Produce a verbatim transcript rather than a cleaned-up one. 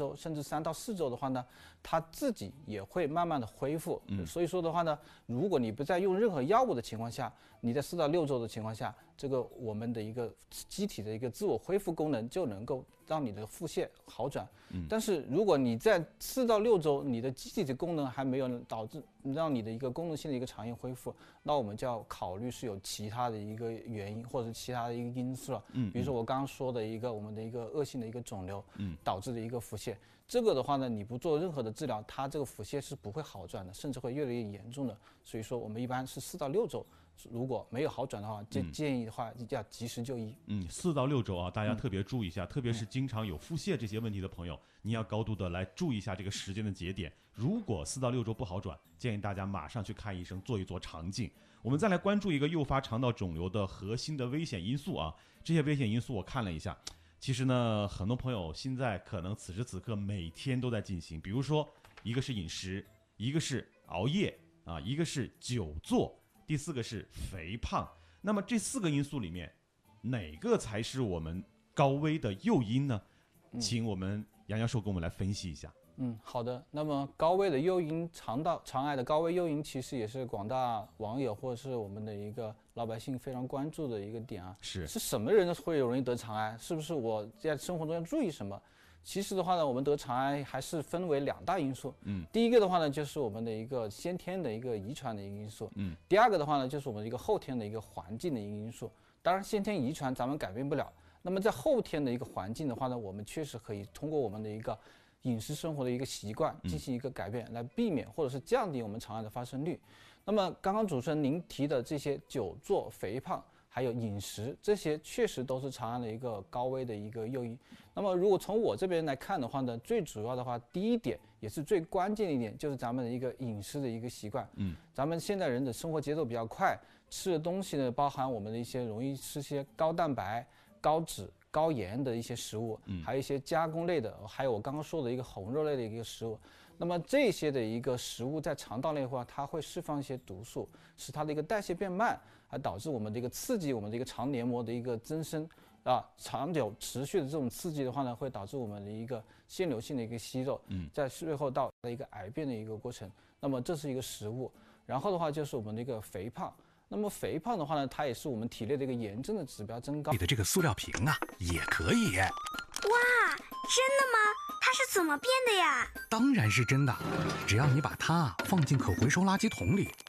周，甚至三到四周的话呢，它自己也会慢慢的恢复。 嗯， 所以说的话呢，如果你不再用任何药物的情况下，你在四到六周的情况下，这个我们的一个机体的一个自我恢复功能就能够让你的腹泻好转。 嗯， 但是如果你在四到六周，你的机体的功能还没有导致让你的一个功能性的一个长夜恢复，那我们就要考虑是有其他的一个原因或者是其他的一个因素了。 嗯， 比如说我刚刚说的一个我们的一个恶性的一个肿瘤， 嗯， 导致的一个腹泻，这个的话呢，你不做任何的治疗，它这个腹泻是不会好转的，甚至会越来越严重的。所以说我们一般是四到六周，如果没有好转的话，建建议的话要及时就医。 嗯，四到六周啊，大家特别注意一下，嗯、特别是经常有腹泻这些问题的朋友，你要高度的来注意一下这个时间的节点。如果四到六周不好转，建议大家马上去看医生，做一做肠镜。我们再来关注一个诱发肠道肿瘤的核心的危险因素啊，这些危险因素我看了一下，其实呢，很多朋友现在可能此时此刻每天都在进行，比如说一个是饮食，一个是熬夜啊，一个是久坐，第四个是肥胖。那么这四个因素里面，哪个才是我们高危的诱因呢？请我们杨教授给我们来分析一下。 嗯，好的。那么高危的诱因，肠道肠癌的高危诱因，其实也是广大网友或者是我们的一个老百姓非常关注的一个点啊。 是是什么人会容易得肠癌？是不是我在生活中要注意什么？其实的话呢，我们得肠癌还是分为两大因素。 嗯， 第一个的话呢，就是我们的一个先天的一个遗传的一个因素。 嗯， 第二个的话呢，就是我们一个后天的一个环境的一个因素。当然，先天遗传咱们改变不了。那么在后天的一个环境的话呢，我们确实可以通过我们的一个饮食生活的一个习惯进行一个改变，来避免或者是降低我们肠癌的发生率。那么刚刚主持人您提的这些久坐、肥胖还有饮食，这些确实都是肠癌的一个高危的一个诱因。那么如果从我这边来看的话呢，最主要的话，第一点也是最关键的一点，就是咱们的一个饮食的一个习惯。 嗯， 咱们现代人的生活节奏比较快，吃的东西呢，包含我们的一些容易吃些高蛋白、高脂、高盐的一些食物， 嗯， 还有一些加工类的，还有我刚刚说的一个红肉类的一个食物。那么这些的一个食物在肠道内的话，它会释放一些毒素，使它的一个代谢变慢，而导致我们的一个刺激我们的一个肠黏膜的一个增生啊，长久持续的这种刺激的话呢，会导致我们的一个腺瘤性的一个息肉， 嗯， 在最后到一个癌变的一个过程。那么这是一个食物，然后的话就是我们的一个肥胖。那么肥胖的话呢，它也是我们体内的一个炎症的指标增高。 你的这个塑料瓶啊，也可以。 哇，真的吗？它是怎么变的呀？ 当然是真的，只要你把它放进可回收垃圾桶里，